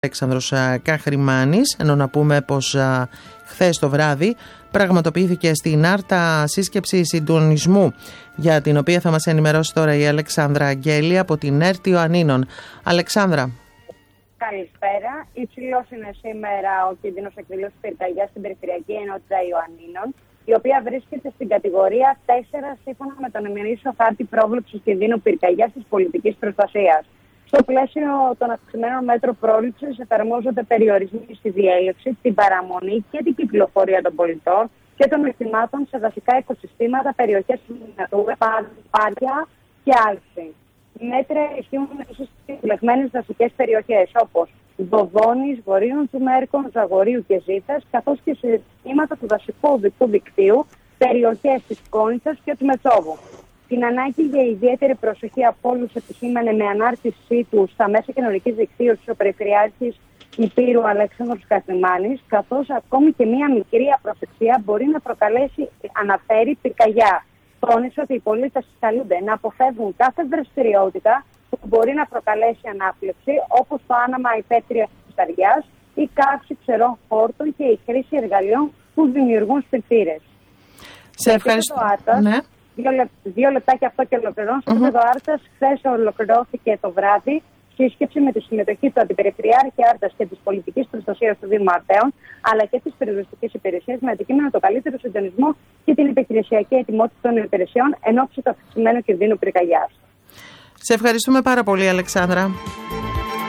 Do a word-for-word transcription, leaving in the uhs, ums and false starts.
Αλέξανδρος Καχρημάνης, ενώ να πούμε πως α, χθες το βράδυ πραγματοποιήθηκε στην Άρτα σύσκεψη συντονισμού, για την οποία θα μας ενημερώσει τώρα η Αλεξάνδρα Αγγέλη από την ΕΡΤ Ιωαννίνων. Αλεξάνδρα. Καλησπέρα. Υψηλός είναι σήμερα ο κίνδυνος εκδηλώσεως πυρκαγιάς στην Περιφερειακή Ενότητα Ιωαννίνων, η οποία βρίσκεται στην κατηγορία τέσσερα σύμφωνα με τον ημερήσιο χάρτη πρόβλεψης κινδύνου πυρκαγιάς της πολιτικής προστασίας. Στο πλαίσιο των αυξημένων μέτρων πρόληψης εφαρμόζονται περιορισμοί στη διέλευση, την παραμονή και την κυκλοφορία των πολιτών και των οχημάτων σε δασικά οικοσυστήματα, περιοχές Natura, πάρκια και άλξη. Μέτρα ισχύουν επίσης στις επιλεγμένες δασικές περιοχές όπως Δοδόνης, Βορείων του Μέρκων, Ζαγορίου και Ζήτας, καθώς και σε συστήματα του δασικού οδικού δικτύου, περιοχές της Κόνιτσας και του Μετσόβου. Την ανάγκη για ιδιαίτερη προσοχή από όλους επισήμανε με ανάρτησή του στα μέσα κοινωνικής δικτύωσης ο Περιφερειάρχης Υπήρου Αλέξανδρος Καχρημάνης, καθώς ακόμη και μία μικρή απροσεξία μπορεί να προκαλέσει, αναφέρει, πυρκαγιά. Τόνισε ότι οι πολίτες καλούνται να αποφεύγουν κάθε δραστηριότητα που μπορεί να προκαλέσει ανάπλευση, όπως το άναμα υπαίθριας της αριάς, η καύση ξερών χόρτων και η χρήση εργαλείων που δημιουργούν σπιρτήρες. Σε ευχαριστώ. Ναι. Δύο, λεπ, δύο λεπτάκια αυτό και ολοκληρώνω. Στο επίπεδο mm-hmm. Άρτας, χθες ολοκληρώθηκε το βράδυ σύσκεψη με τη συμμετοχή του Αντιπεριφερειάρχη Άρτας και της πολιτικής προστασίας του Δήμου Αρτέων, αλλά και της περιοριστικής υπηρεσίας, με αντικείμενο το καλύτερο συντονισμό και την επιχειρησιακή ετοιμότητα των υπηρεσιών εν ώψη του αυξημένου κινδύνου πυρκαγιάς. Σε ευχαριστούμε πάρα πολύ, Αλεξάνδρα.